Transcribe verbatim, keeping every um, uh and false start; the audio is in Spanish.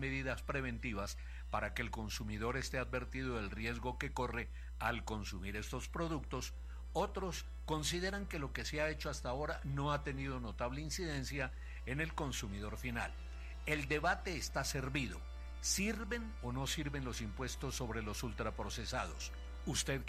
medidas preventivas para que el consumidor esté advertido del riesgo que corre al consumir estos productos. Otros consideran que lo que se ha hecho hasta ahora no ha tenido notable incidencia en el consumidor final. El debate está servido. ¿Sirven o no sirven los impuestos sobre los ultraprocesados? ¿Usted